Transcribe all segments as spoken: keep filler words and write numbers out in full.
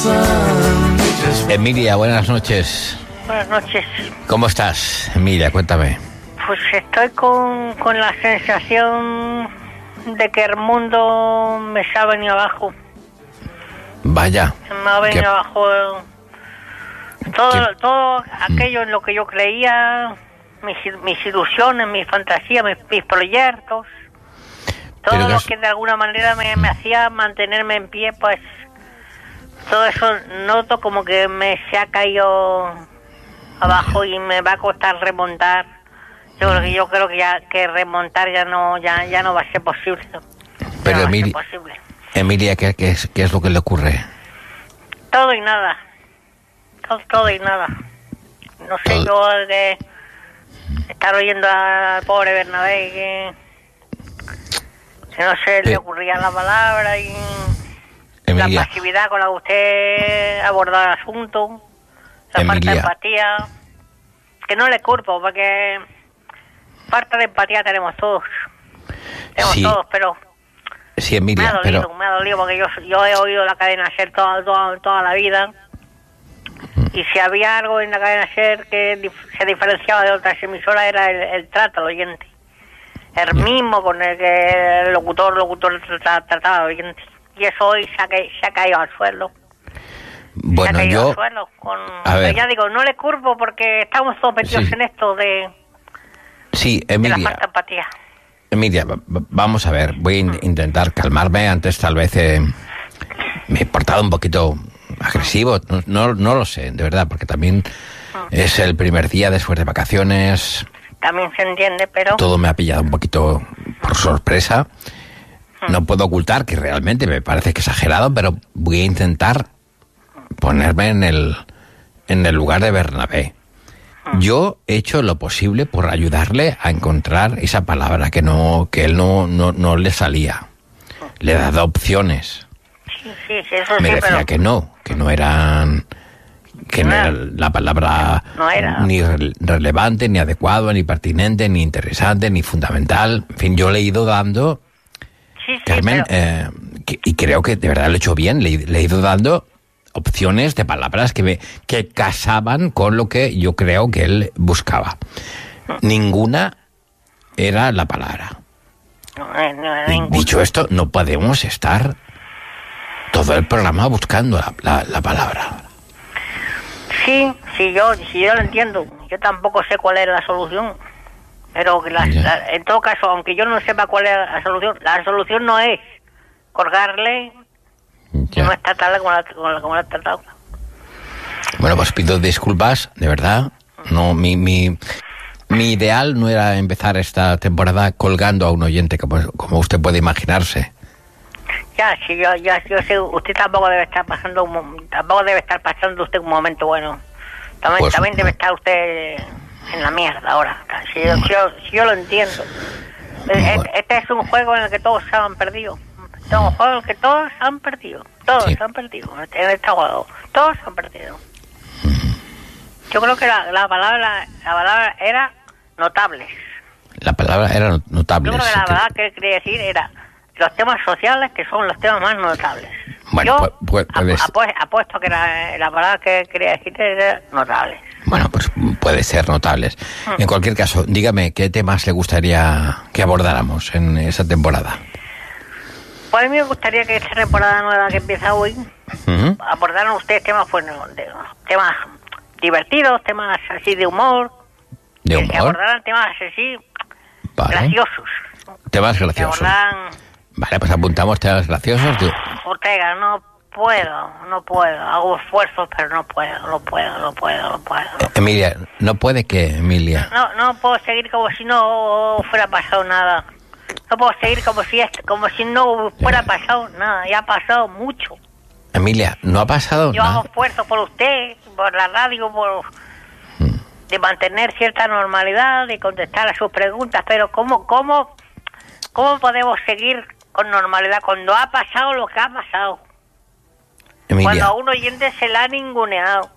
Emilia, buenas noches. Buenas noches. ¿Cómo estás, Emilia? Cuéntame. Pues estoy con, con la sensación de que el mundo me se ha venido abajo. Vaya. Me ha venido ¿Qué? abajo eh, todo, ¿Qué? todo aquello en lo que yo creía, mis, mis ilusiones, mis fantasías, mis, mis proyectos, todo Pero que lo has- que de alguna manera me, me hacía mantenerme en pie, pues todo eso noto como que me se ha caído abajo y me va a costar remontar. Yo creo que yo creo que ya que remontar ya no ya ya no va a ser posible. Ya Pero no va a ser Emili- posible. Emilia, ¿qué, qué es, ¿qué es lo que le ocurre? Todo y nada. Todo, todo y nada. No sé Todo. yo de estar oyendo al pobre Bernabé que, que no se le Pe- ocurría la palabra y Emilia. la pasividad con la que usted abordó el asunto, la falta Emilia. de empatía, que no le culpo porque falta de empatía tenemos todos. Tenemos Sí. todos, pero Sí, me ha Emilia, dolido, pero... me ha dolido porque yo, yo he oído la cadena SER toda, toda, toda la vida y si había algo en la cadena SER que dif- se diferenciaba de otras emisoras era el, el trato al oyente. El mismo con el que el locutor, locutor tra- trataba al oyente. Y eso hoy se ha, ca- se ha caído al suelo. se ha Bueno, caído yo... al suelo. Con... A ver. Pero ya digo, no le curvo porque estamos todos metidos Sí. en esto de, Sí, de la Emilia. falta de empatía. Emilia, va- va- vamos a ver. Voy a in- intentar calmarme. Antes tal vez eh, me he portado un poquito agresivo. No, no, no lo sé, de verdad, porque también es el primer día después de vacaciones. También se entiende, pero... Todo me ha pillado un poquito por sorpresa. No puedo ocultar que realmente me parece que exagerado, pero voy a intentar ponerme en el, en el lugar de Bernabé. Yo he hecho lo posible por ayudarle a encontrar esa palabra que no que él no, no, no le salía. Le he dado opciones. Sí, sí, sí, eso Me sí, decía pero... que no, que no eran... que no era la palabra No era. ni re- relevante, ni adecuada, ni pertinente, ni interesante, ni fundamental. En fin, yo le he ido dando... Sí, sí, Carmen, pero- eh, que- y creo que de verdad lo he hecho bien, le, le he ido dando opciones de palabras que, me, que casaban con lo que yo creo que él buscaba. Ninguna era la palabra. No, no, no, Y ningún- dicho esto, no podemos estar todo el programa buscando la, la, la palabra. Sí, sí, yo, sí, yo lo entiendo. Yo tampoco sé cuál es la solución. Pero que la- Ya. la- en todo caso, aunque yo no sepa cuál es la solución, la solución no es colgarle y Ya. no es tratarle como la, como la, como la he tratado. Bueno, pues pido disculpas, de verdad. No, mi, mi, mi ideal no era empezar esta temporada colgando a un oyente, como, como usted puede imaginarse. Ya, sí, yo, ya, yo sé, usted tampoco debe estar pasando, un, mom- tampoco debe estar pasando usted un momento bueno. También, Pues, también debe no. estar usted en la mierda ahora. Si yo, si yo, si yo lo entiendo. Bueno. Este es un juego en el que todos se han perdido. Este es un juego en el que todos se han perdido. Todos Sí. se han perdido en este juego. Todos se han perdido. Yo creo que la, la palabra la palabra era notables. La palabra era not- notable. Yo creo que sí la que- verdad que quería decir era los temas sociales que son los temas más notables. Bueno, Yo pu- pu- puedes- apu- apu- apuesto que la, la palabra que quería decir era notables. Bueno, pues puede ser notables. En cualquier caso, dígame, ¿qué temas le gustaría que abordáramos en esa temporada? Pues a mí me gustaría que esta temporada nueva que empieza hoy Ujú. abordaran ustedes temas, bueno, de, temas divertidos, temas así de humor, ¿De que humor? abordaran temas así Vale. graciosos. Temas Que graciosos. abordaran, Vale, pues apuntamos temas graciosos. de- Ortega, no puedo, no puedo, hago esfuerzos, pero no puedo, no puedo, no puedo, no puedo. Emilia, ¿no puede que, Emilia? No, no puedo seguir como si no fuera pasado nada. No puedo seguir como si es, como si no fuera pasado nada. Ya ha pasado mucho. Emilia, ¿no ha pasado Yo hago nada? esfuerzos por usted, por la radio, por de mantener cierta normalidad, de contestar a sus preguntas. Pero cómo, cómo, cómo podemos seguir con normalidad cuando ha pasado lo que ha pasado? Emilia, Cuando a un oyente se la ha ninguneado.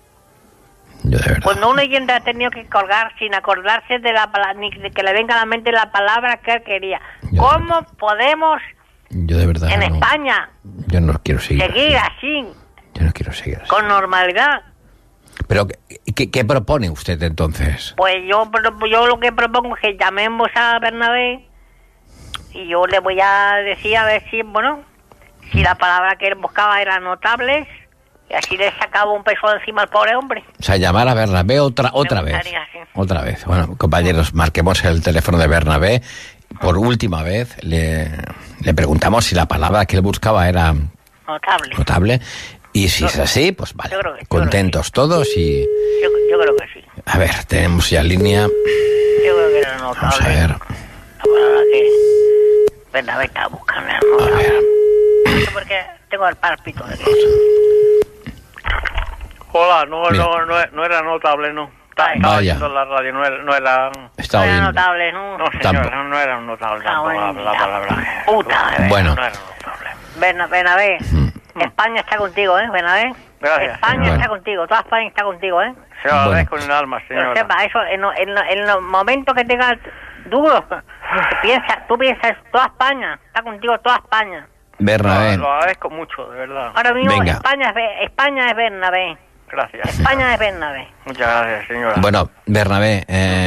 yo de verdad. Cuando un oyente ha tenido que colgar sin acordarse de la pala- ni de que le venga a la mente la palabra que él quería. Ya. ¿Cómo podemos Yo de verdad en no, España yo no quiero seguir. seguir así. así? Yo no quiero seguir así. Con normalidad. Pero, ¿qué, qué propone usted entonces? Pues yo, yo lo que propongo es que llamemos a Bernabé y yo le voy a decir a ver si, bueno, si la palabra que él buscaba era notables, y así le sacaba un peso encima al pobre hombre. O sea, llamar a Bernabé otra otra vez. Sí. Otra vez. Bueno, compañeros, marquemos el teléfono de Bernabé. Por última vez le, le preguntamos si la palabra que él buscaba era notable. notable. Y si es así, pues vale. Yo creo que, yo contentos creo que sí. todos y... Yo, yo creo que sí. A ver, tenemos ya línea. Yo creo que era notable. Vamos a ver. La palabra que Bernabé estaba buscando. A ver. Porque tengo el pálpito de eso. Hola, no, Mira. no, no, no era notable, no. Estaba Vaya. oyendo la radio, no era... No era, Está No era bien. notable, ¿no? no, señor, Tampoco. no, no era un notable Ah, tampoco bueno, la, la palabra. puta, de verdad. Bueno. No era notable. Berna- Bernabé, Mm. España está contigo, ¿eh, Bernabé? Gracias, España señora. está contigo, toda España está contigo, ¿eh? Se lo agradezco Bueno. en el alma, Pero señora. sepa, eso, en, lo- en, lo- en los momentos que tengas duros, piensa, tú piensas, toda España, está contigo toda España. Bernabé. Lo, lo agradezco mucho, de verdad. Ahora mismo Venga. España es, Be- España es Bernabé, Gracias. España es Bernabé. Muchas gracias, señora. Bueno, Bernabé,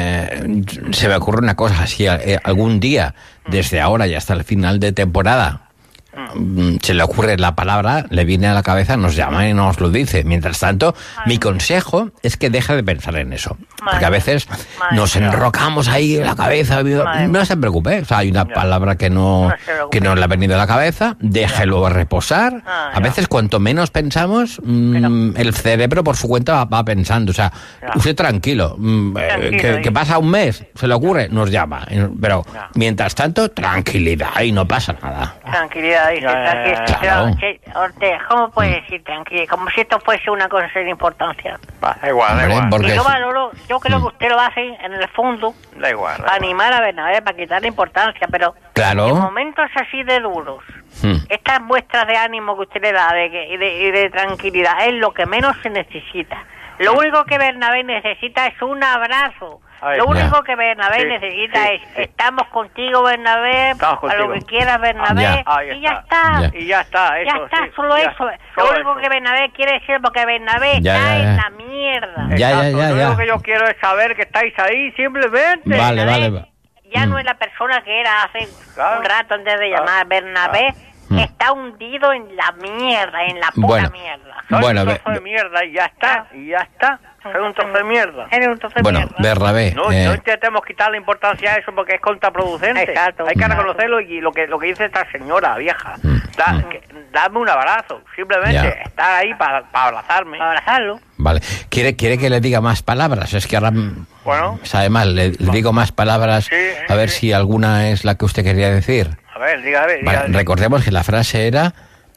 eh, se me ocurre una cosa, si eh, algún día, desde ahora y hasta el final de temporada, mm, se le ocurre la palabra, le viene a la cabeza, nos llama y nos lo dice. Mientras tanto, mi consejo es que deje de pensar en eso. Porque a veces Madre nos mía. enrocamos ahí en la cabeza. Madre No se preocupe, o sea, hay una Ya. palabra que no, No se preocupe. que no le ha venido a la cabeza, déjelo reposar. Ah, A veces, cuanto menos pensamos, mm, el cerebro por su cuenta va, va pensando. O sea, Ya. usted tranquilo, mm, eh, Tranquilo, que, ¿eh? que pasa un mes, se le ocurre, nos llama. eh, Pero Ya. mientras tanto, tranquilidad y no pasa nada. Tranquilidad, dice, Ya, ya, ya, tranquilidad. ya. Claro. Pero, sí, Ortega, ¿cómo puedes decir tranquilidad? Como si esto fuese una cosa sin importancia. Va, da igual, da Hombre, igual. porque- Y yo es- valoro, yo creo que usted lo hace en el fondo Da igual, da para igual. animar a Bernabé, para quitarle importancia, pero Claro. en momentos así de duros, Hmm. estas muestras de ánimo que usted le da de que- y, de, y de tranquilidad es lo que menos se necesita. Lo único que Bernabé necesita es un abrazo. Ahí Lo está. único Ya. que Bernabé Sí, necesita sí, es, sí. estamos contigo, Bernabé, Estamos a lo contigo. que quieras, Bernabé, Ya. Ahí y ya está. está. Ya. Y ya está, eso, Ya está, sí, solo ya, eso. Lo solo único eso. que Bernabé quiere decir, porque Bernabé Ya, está ya, ya. en la mierda. Ya, ya, Exacto, ya, Lo ya. único que yo quiero es saber que estáis ahí, simplemente. Vale, Bernabé vale. ya Mm. no es la persona que era hace Claro. un rato antes de Claro. llamar. Bernabé Mm. está hundido en la mierda, en la puta Bueno. mierda. Soy Bueno, un ve- trozo de mierda y ya está, y ya está. Soy un trozo de mierda. Eres un trozo de Bueno, mierda. Bernabé, No, eh, no intentemos quitarle importancia a eso porque es contraproducente. Exacto. Hay que Exacto. reconocerlo y lo que lo que dice esta señora vieja. Mm, Da- mm. que- dame un abrazo, simplemente Ya. estar ahí para abrazarme. Para abrazarlo. vale. ¿Quiere, ¿Quiere que le diga más palabras? Es que ahora mm, Bueno. sabe mal. Le, le digo más palabras Sí, a ver sí. si alguna es la que usted quería decir. A ver, dígame, Vale, dígame. recordemos que la frase era: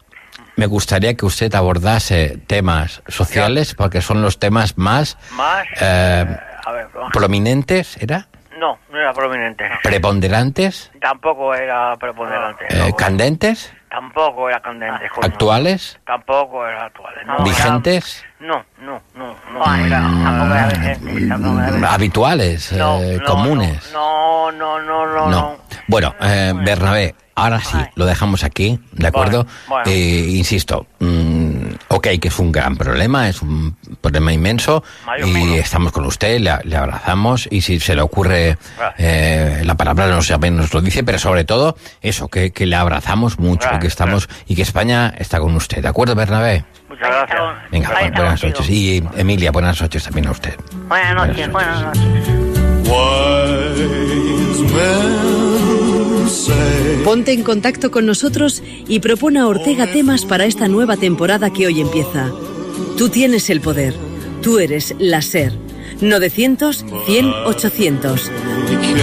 me gustaría que usted abordase temas sociales porque son los temas más Más. eh, eh, a ver, vamos. prominentes, ¿era? No, no era prominente. Preponderantes, Tampoco era preponderante. eh, no. candentes, Tampoco era candente. coño. actuales, Tampoco era actual. No, vigentes, era- No, no, no, no. No, era- tampoco era vigente, tampoco era vigente. habituales, eh, no, no, comunes. No, no, no, no, no. No. Bueno, eh, Bernabé, ahora sí, lo dejamos aquí, ¿de acuerdo? Bueno, bueno. Eh, insisto, mm, ok, que es un gran problema, es un problema inmenso, Mayúsculo. y estamos con usted, le, le abrazamos, y si se le ocurre eh, la palabra, nos, nos lo dice, pero sobre todo, eso, que, que le abrazamos mucho, Gracias, que estamos, y que España está con usted, ¿de acuerdo, Bernabé? Muchas gracias. Venga, Ahí está buenas contigo. noches. Y Emilia, buenas noches también a usted. Buenas noches, buenas noches. Wise men say Ponte en contacto con nosotros y propone a Ortega temas para esta nueva temporada que hoy empieza. Tú tienes el poder. Tú eres la SER. novecientos, cien, ochocientos. you can't